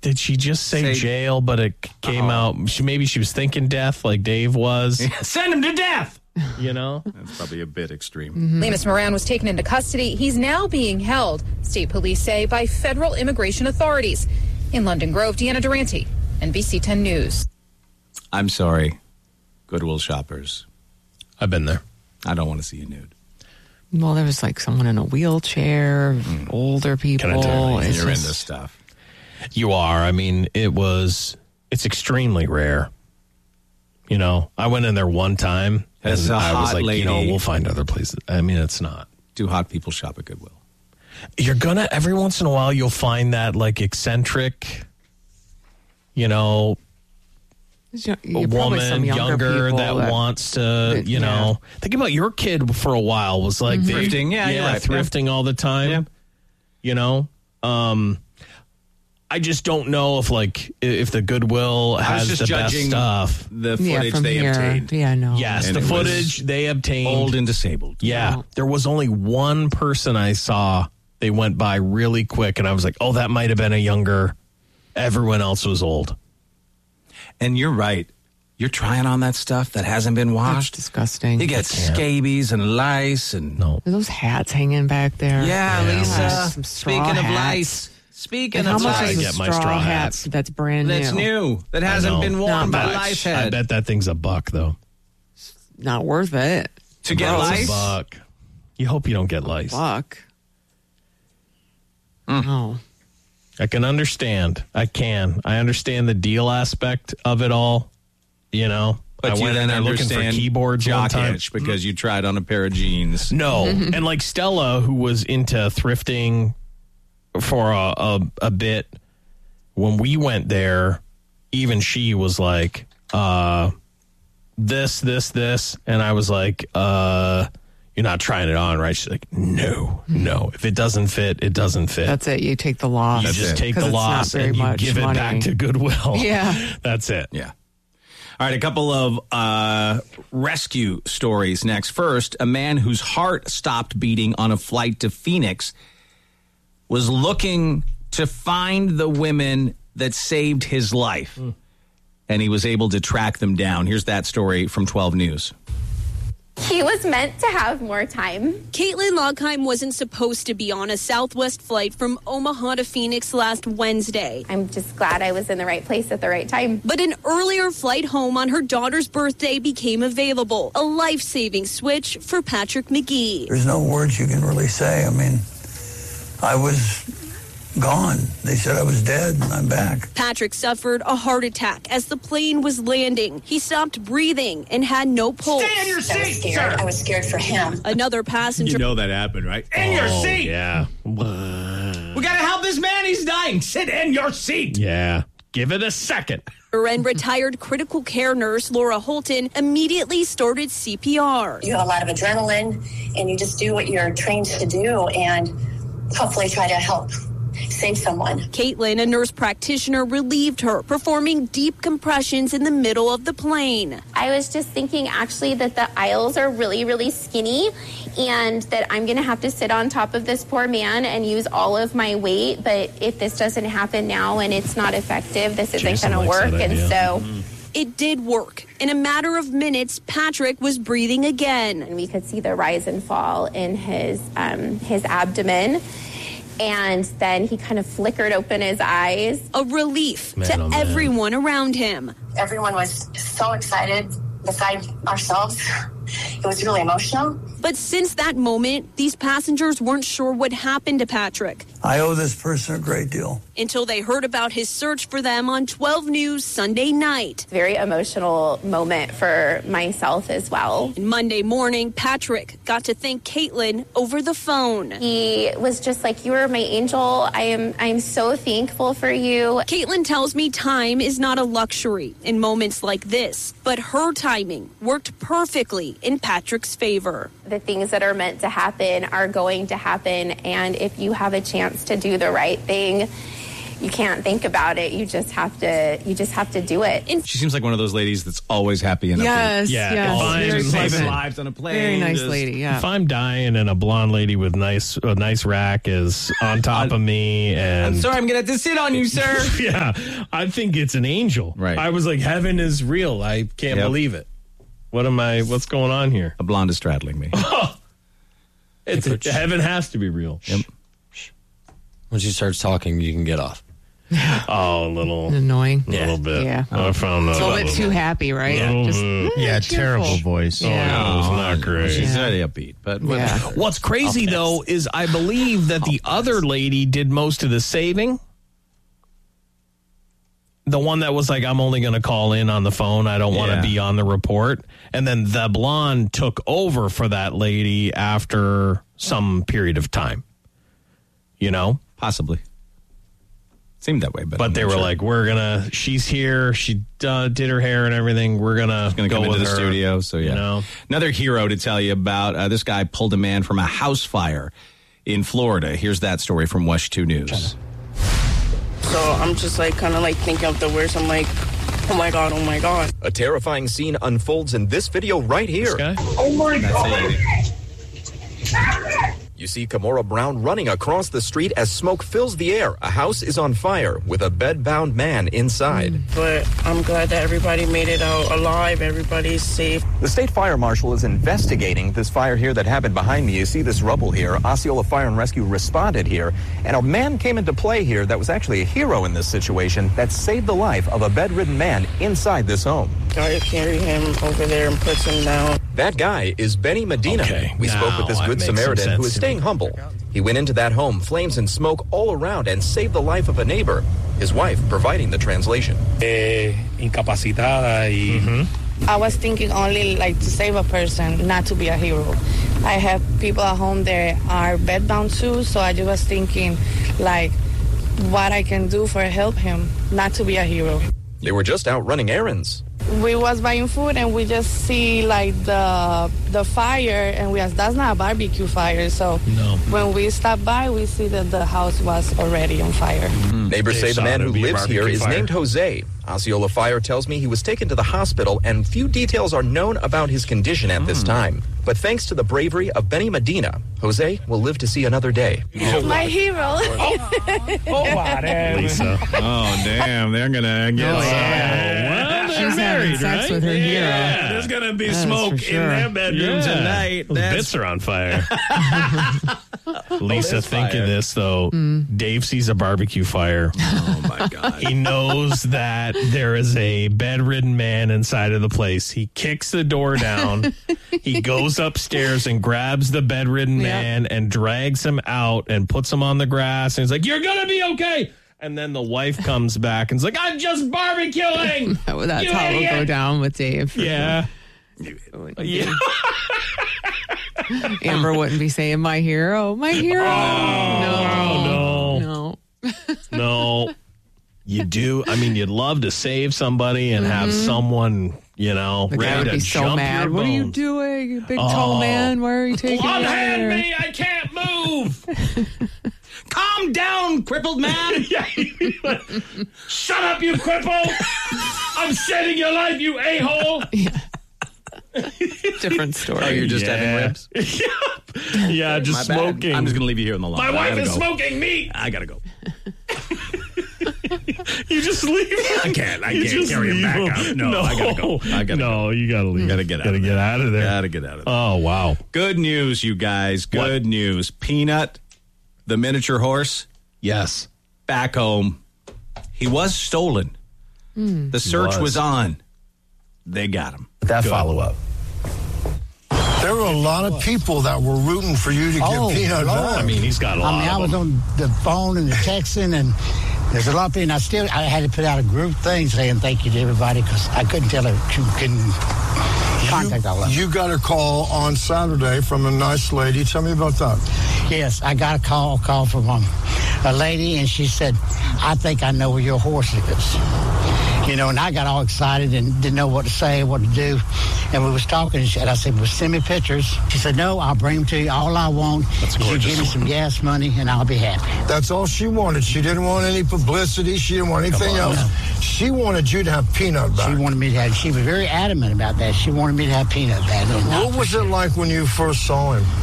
did she just say jail, but it came out, maybe she was thinking death like Dave was. Send him to death! You know? That's probably a bit extreme. Lemus Moran was taken into custody. He's now being held, state police say, by federal immigration authorities. In London Grove, Deanna Durante, NBC 10 News. I'm sorry, Goodwill shoppers. I've been there. I don't want to see you nude. Well, there was like someone in a wheelchair, older people. You're into stuff. You are. I mean, it's extremely rare. You know, I went in there one time and I was like, you know, we'll find other places. I mean, it's not. Do hot people shop at Goodwill? You're gonna, every once in a while, you'll find that like eccentric, you know, a woman younger that wants to, you know, think about your kid for a while was like thrifting. Thrifting all the time. Yeah. You know, I just don't know if the Goodwill has the best stuff. The footage they obtained. Yeah, no. Yes, and the footage they obtained. Old and disabled. Yeah. Wow. There was only one person I saw. They went by really quick, and I was like, oh, that might have been a younger. Everyone else was old. And you're right. You're trying on that stuff that hasn't been washed. That's disgusting. You get scabies and lice and Are those hats hanging back there? Yeah, Lisa. Some straw Speaking of hats. lice. Speaking How of much lice. is a get my straw straw hat hats. that's brand new? That's new. That hasn't been worn by lice I head. bet that thing's $1 though. Not worth it. To get lice? $1. You hope you don't get lice. Fuck. Oh. I can understand. I understand the deal aspect of it all. You know, But I you went in then there looking for understand keyboards one jock time. itch because you tried on a pair of jeans. No, and like Stella, who was into thrifting for a bit, when we went there, even she was like, this, and I was like, you're not trying it on, right? She's like, no. If it doesn't fit, it doesn't fit. That's it. You take the loss. You just take the loss and you give it back to Goodwill. Yeah. That's it. Yeah. All right, a couple of rescue stories next. First, a man whose heart stopped beating on a flight to Phoenix was looking to find the women that saved his life. And he was able to track them down. Here's that story from 12 News. He was meant to have more time. Caitlin Logheim wasn't supposed to be on a Southwest flight from Omaha to Phoenix last Wednesday. I'm just glad I was in the right place at the right time. But an earlier flight home on her daughter's birthday became available, a life-saving switch for Patrick McGee. There's no words you can really say. I mean, I was gone. They said I was dead, and I'm back. Patrick suffered a heart attack as the plane was landing. He stopped breathing and had no pulse. Stay in your seat, sir. I was scared for him. Another passenger. You know that happened, right? In your seat. Yeah. We got to help this man. He's dying. Sit in your seat. Yeah. Give it a second. And retired critical care nurse Laura Holton immediately started CPR. You have a lot of adrenaline, and you just do what you're trained to do, and hopefully try to help save someone. Caitlin, a nurse practitioner, relieved her, performing deep compressions in the middle of the plane. I was just thinking actually that the aisles are really, really skinny and that I'm going to have to sit on top of this poor man and use all of my weight. But if this doesn't happen now and it's not effective, this isn't going to work. And so it did work. In a matter of minutes, Patrick was breathing again. And we could see the rise and fall in his abdomen. And then he kind of flickered open his eyes. A relief to everyone around him. Everyone was so excited beside ourselves. It was really emotional. But since that moment, these passengers weren't sure what happened to Patrick. I owe this person a great deal. Until they heard about his search for them on 12 News Sunday night. Very emotional moment for myself as well. And Monday morning, Patrick got to thank Caitlin over the phone. He was just like, you are my angel. I am so thankful for you. Caitlin tells me time is not a luxury in moments like this, but her timing worked perfectly in Patrick's favor. The things that are meant to happen are going to happen, and if you have a chance to do the right thing, you can't think about it. You just have to do it. She seems like one of those ladies that's always happy and yes, upbeat. Yes. Saving lives on a plane. Very nice lady, yeah. If I'm dying and a blonde lady with a nice rack is on top of me and... I'm sorry, I'm going to have to sit on you, sir. Yeah, I think it's an angel. Right. I was like, heaven is real. I can't believe it. What's going on here? A blonde is straddling me. Heaven has to be real. Yep. When she starts talking, you can get off. Oh, a little annoying. A little bit. Yeah. I found that a little bit too happy, right? Terrible voice. Yeah, it was not great. She's very upbeat. But what's crazy, though, is I believe that the other lady did most of the saving. The one that was like, I'm only going to call in on the phone. I don't want to be on the report. And then the blonde took over for that lady after some period of time. You know? Possibly. Seemed that way. But they were like, she's here. She did her hair and everything. We're going to go come into the her studio. So, yeah. You know? Another hero to tell you about. This guy pulled a man from a house fire in Florida. Here's that story from WESH 2 News. So I'm just kind of thinking of the worst. I'm like, oh my God, oh my God. A terrifying scene unfolds in this video right here. Oh my God. You see Kamora Brown running across the street as smoke fills the air. A house is on fire with a bed-bound man inside. But I'm glad that everybody made it out alive. Everybody's safe. The state fire marshal is investigating this fire here that happened behind me. You see this rubble here. Osceola Fire and Rescue responded here, and a man came into play here that was actually a hero in this situation that saved the life of a bedridden man inside this home. Guy carried him over there and puts him down. That guy is Benny Medina. Okay, we spoke with this Good Samaritan who is staying humble. He went into that home, flames and smoke all around, and saved the life of a neighbor. His wife providing the translation. Incapacitada y... I was thinking only to save a person, not to be a hero. I have people at home that are bedbound too, so I just was thinking what I can do for help him, not to be a hero. They were just out running errands. We was buying food and we just see the fire and that's not a barbecue fire. So when we stop by, we see that the house was already on fire. Neighbors say the man who lives here is named Jose. Osceola Fire tells me he was taken to the hospital and few details are known about his condition at this time. But thanks to the bravery of Benny Medina, Jose will live to see another day. My hero. Lisa. Oh, damn. They're going to get well, she's having sex with her hero. Yeah, there's going to be smoke in their bedroom tonight. Those bits are on fire. Lisa, think of this, though. Dave sees a barbecue fire. Oh, my God. He knows that there is a bedridden man inside of the place. He kicks the door down. He goes upstairs and grabs the bedridden man and drags him out and puts him on the grass. And he's like, you're going to be okay. And then the wife comes back and is like, I'm just barbecuing. That's how it'll go down with Dave. Yeah. Yeah. Amber wouldn't be saying my hero. My hero. No. You do. I mean, you'd love to save somebody and have someone, ready to be jump so mad. your What are you bones. doing, you big tall man? Why are you taking me Unhand there? me! I can't move! Calm down, crippled man. Shut up, you cripple! I'm saving your life, you a-hole! Different story. Oh, you're just having ribs? Yeah, just My bad. smoking. I'm just going to leave you here in the line. My wife is smoking meat! I got to go. You just leave. I can't carry him back out. No, I gotta go. You gotta leave. Gotta get out of there. Gotta get out of there. Oh, wow. Good news, you guys. Good news. Peanut, the miniature horse, Yes. back home. He was stolen. The search was on. They got him. That follow-up. There were a lot of people that were rooting for you to get Peanut back. I mean, he's got a lot I was on the phone and the texting, and there's a lot of people. I had to put out a group thing saying thank you to everybody because I couldn't tell her she couldn't contact all of them. You got a call on Saturday from a nice lady. Tell me about that. Yes, I got a call from a lady, and she said, I think I know where your horse is. And I got all excited and didn't know what to say, what to do. And we was talking, and I said, well, send me pictures. She said, no, I'll bring them to you. All I want is you give me some gas money, and I'll be happy. That's all she wanted. She didn't want any publicity. She didn't want anything else. No. She wanted you to have peanut back. She wanted me to have, she was very adamant about that. She wanted me to have peanut back. What was it like when you first saw him?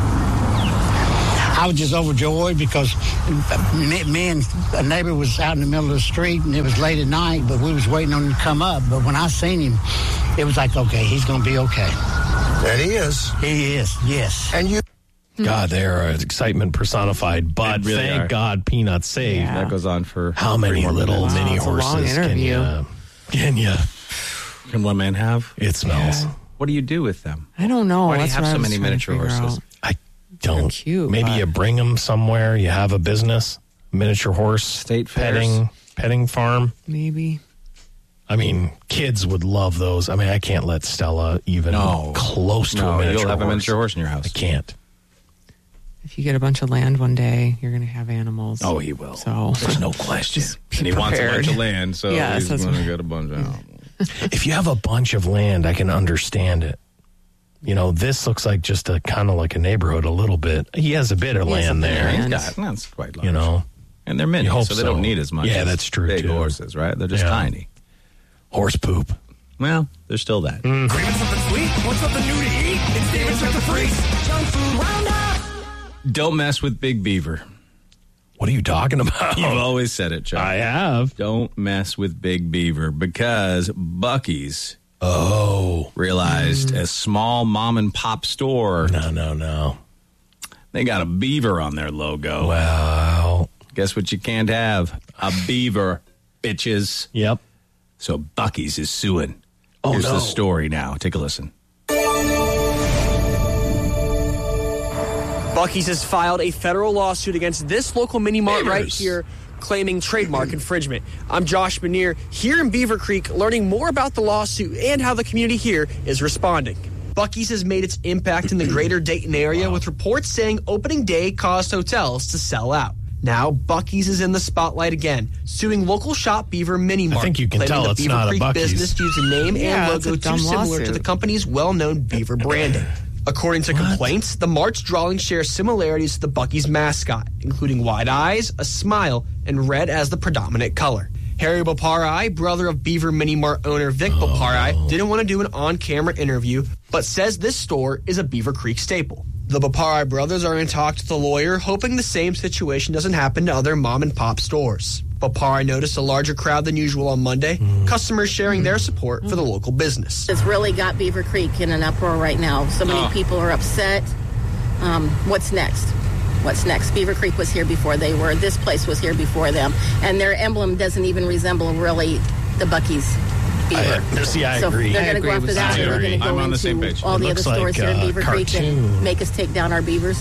I was just overjoyed because me and a neighbor was out in the middle of the street, and it was late at night, but we was waiting on him to come up. But when I seen him, it was like, okay, he's going to be okay. And he is. He is, yes. And you... God, they're excitement personified, but really thank God Peanut's saved. Yeah. That goes on for how many little mini horses can you one man have? It smells. Yeah. What do you do with them? I don't know. Why do you have so many miniature horses? I don't. Cute, maybe you bring them somewhere. You have a business, miniature horse state petting farm. Maybe. I mean, kids would love those. I mean, I can't let Stella even close to a miniature horse. You'll have a miniature horse in your house. I can't. If you get a bunch of land one day, you're going to have animals. Oh, he will. So there's no question. And he wants a bunch of land, so he's going to get a bunch of animals. If you have a bunch of land, I can understand it. This looks like just a kind of like a neighborhood a little bit. He has a bit of land there. That's quite large. And they're mini, so they don't need as much. Yeah, that's true, big horses, right? They're just tiny. Horse poop. Well, there's still that. Craving something sweet? Want something new to eat? It's David's Check the Freeze. Junk Food Roundup. Don't mess with Big Beaver. What are you talking about? You've always said it, Chuck. I have. Don't mess with Big Beaver because Buc-ee's realized a small mom and pop store. No. They got a beaver on their logo. Wow. Guess what you can't have? A beaver, bitches. Yep. So Buc-ee's is suing. Oh, Here's the story now. Take a listen. Buc-ee's has filed a federal lawsuit against this local mini mart right here, claiming trademark infringement. I'm Josh Benier here in Beaver Creek, learning more about the lawsuit and how the community here is responding. Buc-ee's has made its impact in the greater Dayton area, with reports saying opening day caused hotels to sell out. Now, Buc-ee's is in the spotlight again, suing local shop Beaver Mini Mart. I think you can tell it's Beaver not Creek a Buc-ee's. business used a name and logo too similar to the company's well-known Beaver branding. According to complaints, the Mart's drawing shares similarities to the Buc-ee's mascot, including wide eyes, a smile, and red as the predominant color. Harry Boparai, brother of Beaver Mini Mart owner Vic Boparai, didn't want to do an on-camera interview, but says this store is a Beaver Creek staple. The Boparai brothers are in talks with a lawyer, hoping the same situation doesn't happen to other mom-and-pop stores. Boparai noticed a larger crowd than usual on Monday, customers sharing their support for the local business. It's really got Beaver Creek in an uproar right now. So many people are upset. What's next? What's next? Beaver Creek was here before they were. This place was here before them. And their emblem doesn't even resemble really the Buc-ee's beaver. I so agree. They're going to go after that. They're going to go on the same into page. all the other stores here in Beaver Creek and make us take down our beavers.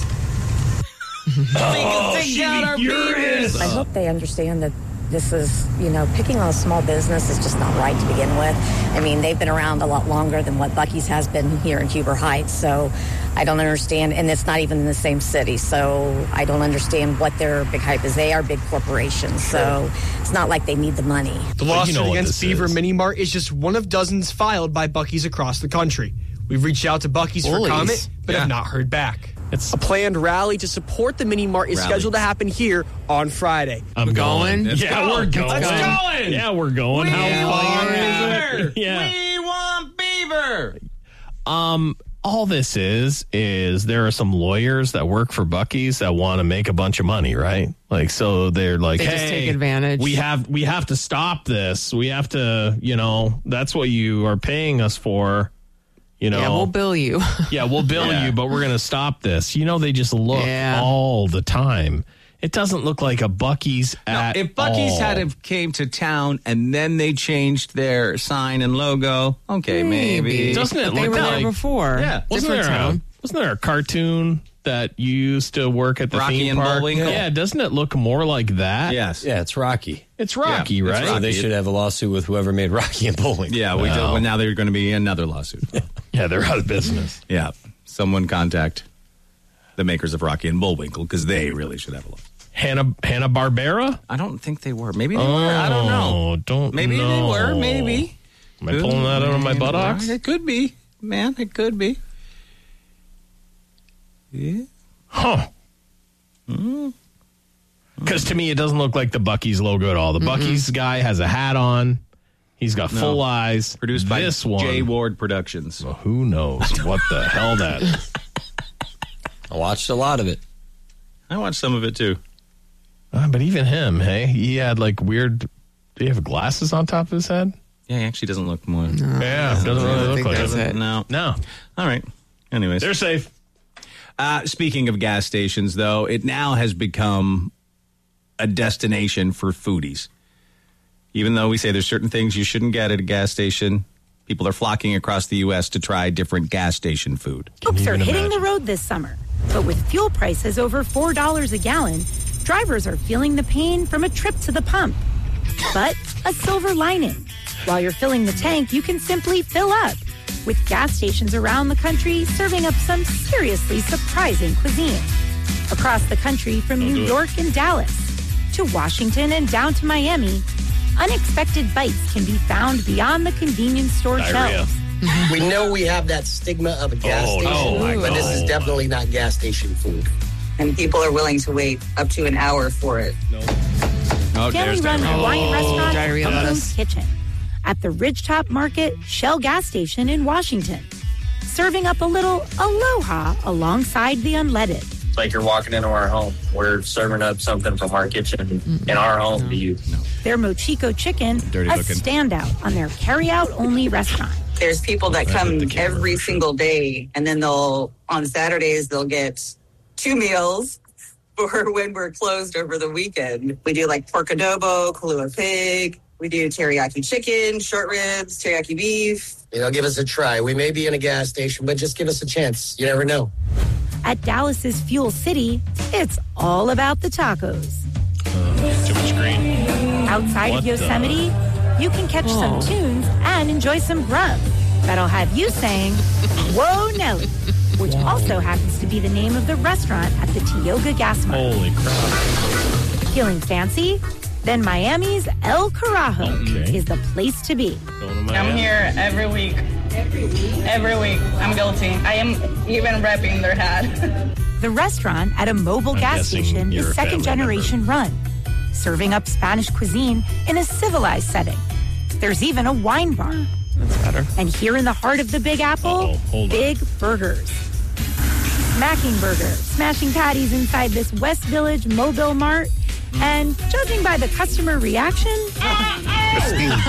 Take down our beavers. I hope they understand that this is, picking on a small business is just not right to begin with. I mean, they've been around a lot longer than what Buc-ee's has been here in Huber Heights, so I don't understand, and it's not even in the same city, so I don't understand what their big hype is. They are big corporations, so it's not like they need the money. The lawsuit against Beaver Mini Mart is just one of dozens filed by Buc-ee's across the country. We've reached out to Buc-ee's for comment, but have not heard back. A planned rally to support the Mini Mart is scheduled to happen here on Friday. I'm going. We're going. Yeah, we're going. How far is it? Yeah. We want Beaver. All this is there are some lawyers that work for Buc-ee's that want to make a bunch of money, right? Like, so they're like, they just take advantage. We have to stop this. We have to, that's what you are paying us for. Yeah, we'll bill you. Yeah, we'll bill you, but we're going to stop this. They just look all the time. It doesn't look like a Buc-ee's at If Buc-ee's all. came to town and then they changed their sign and logo, okay, maybe. Doesn't it they look were like there before? Yeah, wasn't there a cartoon that you used to work at the Rocky theme and park? Bullwinkle? Yeah, doesn't it look more like that? Yes. Yeah, it's Rocky. It's Rocky, right? So they should have a lawsuit with whoever made Rocky and Bullwinkle. Yeah, we do. Well, now there's going to be another lawsuit. Yeah, they're out of business. Yeah, someone contact the makers of Rocky and Bullwinkle because they really should have a lawsuit. Hanna-Barbera? I don't think they were. Maybe they were. I don't know. Maybe they were. Maybe. Am I pulling that out of my buttocks? It could be. Man, it could be. Yeah. Huh. Because to me, it doesn't look like the Buc-ee's logo at all. The Buc-ee's guy has a hat on. He's got full eyes. Produced by this one. J. Ward Productions. Well, who knows what the hell that is? I watched a lot of it. I watched some of it, too. But even him, hey, he had like weird... Do you have glasses on top of his head? Yeah, he actually doesn't look more... No. Yeah, doesn't really look like it. No. All right. Anyways. They're safe. Speaking of gas stations, though, it now has become a destination for foodies. Even though we say there's certain things you shouldn't get at a gas station, people are flocking across the U.S. to try different gas station food. Folks are hitting the road this summer, but with fuel prices over $4 a gallon, drivers are feeling the pain from a trip to the pump. But a silver lining. While you're filling the tank, you can simply fill up, with gas stations around the country serving up some seriously surprising cuisine. Across the country, from New York and Dallas to Washington and down to Miami, unexpected bites can be found beyond the convenience store shelves. We know we have that stigma of a gas station, but this is definitely not gas station food. And people are willing to wait up to an hour for it. Family-run Hawaiian restaurant Boom's Kitchen at the Ridgetop Market Shell gas station in Washington, serving up a little aloha alongside the unleaded. It's like you're walking into our home. We're serving up something from our kitchen in our home to you. Their Mochico chicken, a standout on their carry-out-only restaurant. There's people that come every single day, and then on Saturdays, they'll get 2 meals for when we're closed over the weekend. We do like pork adobo, Kahlua pig. We do teriyaki chicken, short ribs, teriyaki beef. Give us a try. We may be in a gas station, but just give us a chance. You never know. At Dallas's Fuel City, it's all about the tacos. Too much green. Outside of Yosemite, you can catch some tunes and enjoy some grub that'll have you saying, "Whoa, Nelly," which also happens to be the name of the restaurant at the Tioga Gas Mart. Holy crap. Feeling fancy? Then Miami's El Carajo is the place to be. I'm here every week. Every week. I'm guilty. I am even repping their hat. The restaurant at a mobile gas station is second-generation run, serving up Spanish cuisine in a civilized setting. There's even a wine bar. That's better. And here in the heart of the Big Apple, Big Burgers. Smacking Burger, smashing patties inside this West Village Mobile Mart. And judging by the customer reaction, That's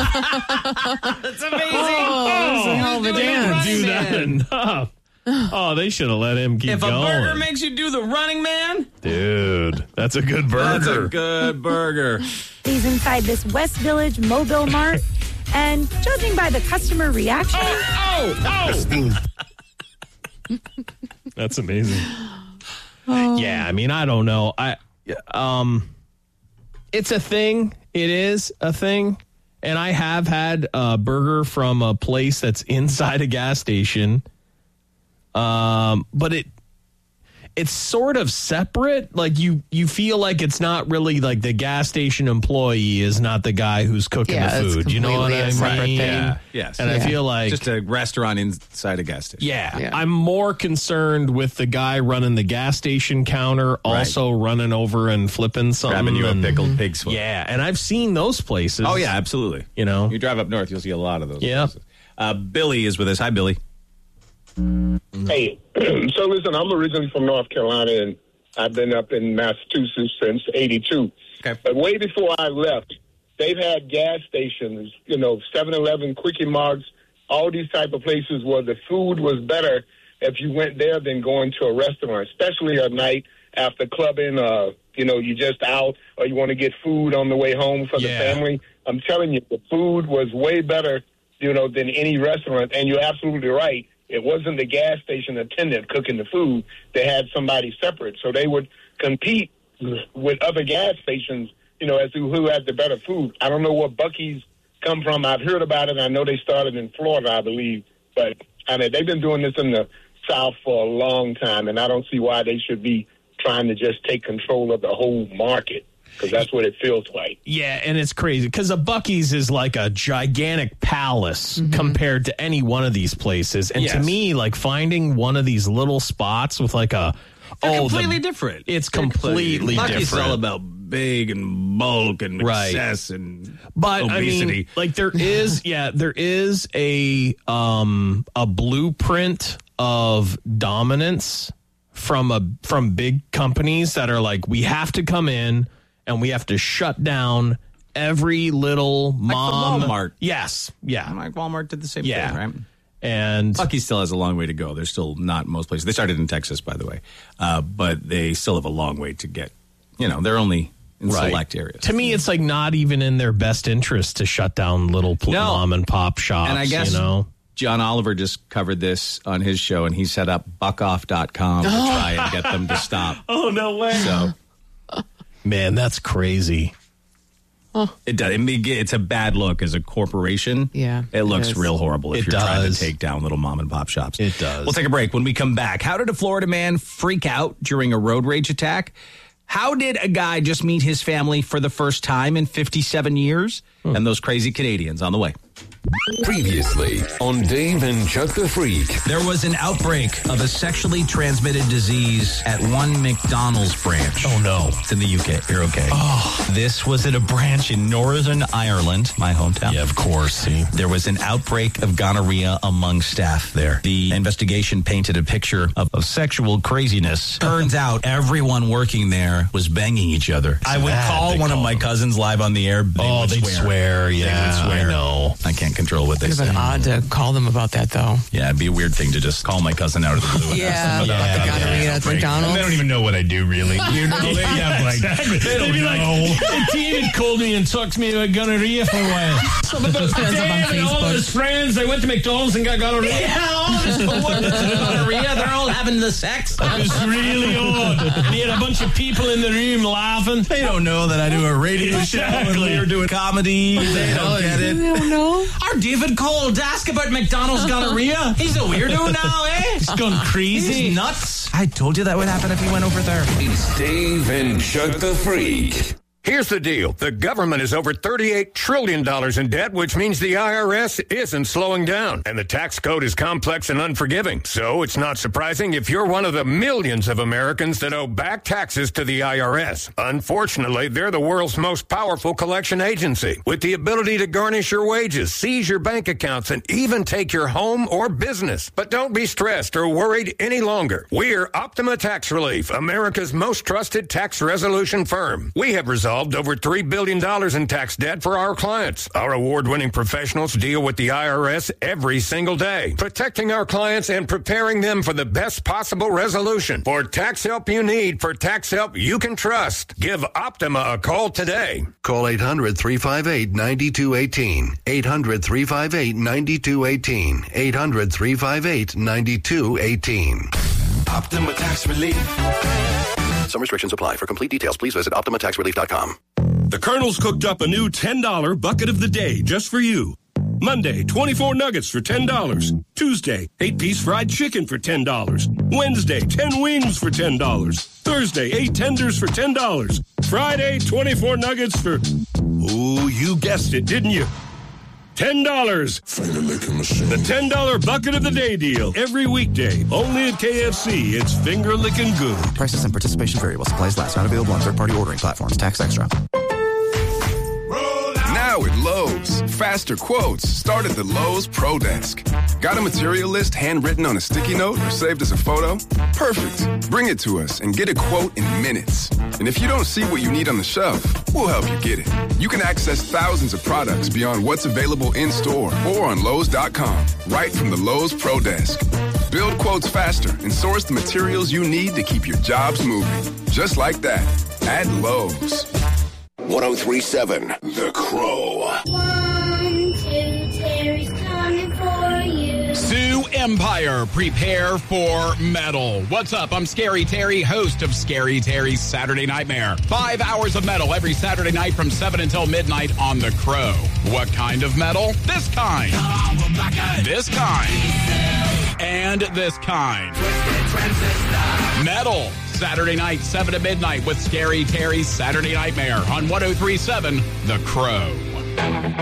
amazing. Hell of a dance. Do that enough. Oh, they should have let him keep going. If a burger makes you do the running man, dude, that's a good burger. That's a good burger. He's inside this West Village Mobile Mart, and judging by the customer reaction, That's amazing. Yeah, I mean, I don't know. It's a thing. It is a thing. And I have had a burger from a place that's inside a gas station. But it's sort of separate. Like you feel like it's not really like the gas station employee is not the guy who's cooking the food. You know what I mean? Yeah. Yes. And I feel like just a restaurant inside a gas station. Yeah. I'm more concerned with the guy running the gas station counter, also running over and flipping something. Grabbing you a pickled pig's foot. Yeah. And I've seen those places. Oh, yeah, absolutely. You know? You drive up north, you'll see a lot of those places. Billy is with us. Hi, Billy. Hey, so listen, I'm originally from North Carolina, and I've been up in Massachusetts since '82. Okay. But way before I left, they've had gas stations, 7-Eleven, Quickie Marts, all these type of places where the food was better if you went there than going to a restaurant, especially at night after clubbing, you just out or you want to get food on the way home for the family. I'm telling you, the food was way better, than any restaurant, and you're absolutely right. It wasn't the gas station attendant cooking the food. They had somebody separate. So they would compete with other gas stations, as to who had the better food. I don't know where Buc-ee's come from. I've heard about it. I know they started in Florida, I believe. But, they've been doing this in the South for a long time, and I don't see why they should be trying to just take control of the whole market, because that's what it feels like. Yeah, and it's crazy because a Buc-ee's is like a gigantic palace compared to any one of these places. And to me, like finding one of these little spots with like completely different. It's completely different. Buc-ee's all about big and bulk and excess and but obesity. I mean, like there is a blueprint of dominance from big companies that are like, we have to come in and we have to shut down every little mom. Like Walmart. Yes. Yeah. Like Walmart did the same thing, right? And Buc-ee still has a long way to go. They're still not most places. They started in Texas, by the way, but they still have a long way to get. They're only in select areas. To me, it's like not even in their best interest to shut down little mom and pop shops. And I guess John Oliver just covered this on his show, and he set up buckoff.com to try and get them to stop. Oh, no way. So, man, that's crazy. It does. It's a bad look as a corporation. Yeah. It looks real horrible if you're trying to take down little mom and pop shops. It does. We'll take a break. When we come back, how did a Florida man freak out during a road rage attack? How did a guy just meet his family for the first time in 57 years? And those crazy Canadians on the way. Previously on Dave and Chuck the Freak. There was an outbreak of a sexually transmitted disease at one McDonald's branch. Oh, no. It's in the UK. You're okay. Oh. This was at a branch in Northern Ireland, my hometown. Yeah, of course. See? There was an outbreak of gonorrhea among staff there. The investigation painted a picture of sexual craziness. Turns out everyone working there was banging each other. I would call one of my cousins live on the air. They'd swear. Yeah, they would swear. I know. I can't control what they say. It would have been odd to call them about that, though. Yeah, it'd be a weird thing to just call my cousin out of the blue. The gonorrhea at McDonald's. They don't even know what I do, really. They have they don't know. David called me and talked to me about gonorrhea for a while. Dave and all of his friends, they went to McDonald's and got gonorrhea. Yeah, all his coworkers got gonorrhea. They're all having the sex. It was really odd. He had a bunch of people in the room laughing. They don't know that I do a radio show and we're doing comedy. They don't get it. They don't know. Our David called to ask about McDonald's gonorrhea. He's a weirdo now, eh? He's gone crazy. He's nuts. I told you that would happen if he went over there. It's Dave and Chuck the Freak. Here's the deal. The government is over $38 trillion in debt, which means the IRS isn't slowing down. And the tax code is complex and unforgiving. So it's not surprising if you're one of the millions of Americans that owe back taxes to the IRS. Unfortunately, they're the world's most powerful collection agency, with the ability to garnish your wages, seize your bank accounts, and even take your home or business. But don't be stressed or worried any longer. We're Optima Tax Relief, America's most trusted tax resolution firm. We have resolved over $3 billion in tax debt for our clients. Our award-winning professionals deal with the IRS every single day, protecting our clients and preparing them for the best possible resolution. For tax help you need, for tax help you can trust, give Optima a call today. Call 800-358-9218. 800-358-9218. 800-358-9218. Optima Tax Relief. Some restrictions apply. For complete details, please visit OptimaTaxRelief.com. The Colonel's cooked up a new $10 bucket of the day just for you. Monday, 24 nuggets for $10. Tuesday, 8-piece fried chicken for $10. Wednesday, 10 wings for $10. Thursday, 8 tenders for $10. Friday, 24 nuggets for... Oh, you guessed it, didn't you? $10. The $10 bucket of the day deal. Every weekday. Only at KFC. It's finger licking good. Prices and participation vary while supplies last. Not available on third-party ordering platforms. Tax extra. Now at Lowe's, faster quotes start at the Lowe's Pro Desk. Got a material list handwritten on a sticky note or saved as a photo? Perfect. Bring it to us and get a quote in minutes. And if you don't see what you need on the shelf, we'll help you get it. You can access thousands of products beyond what's available in store or on Lowe's.com, right from the Lowe's Pro Desk. Build quotes faster and source the materials you need to keep your jobs moving. Just like that, at Lowe's. 1037 The Crow. 1, 2, Terry's coming for you. Sioux Empire, prepare for metal. What's up? I'm Scary Terry, host of Scary Terry's Saturday Nightmare. 5 hours of metal every Saturday night from 7 until midnight on The Crow. What kind of metal? This kind. This kind. And this kind. Metal Saturday night, 7 to midnight with Scary Terry's Saturday Nightmare on 103.7 The Crow.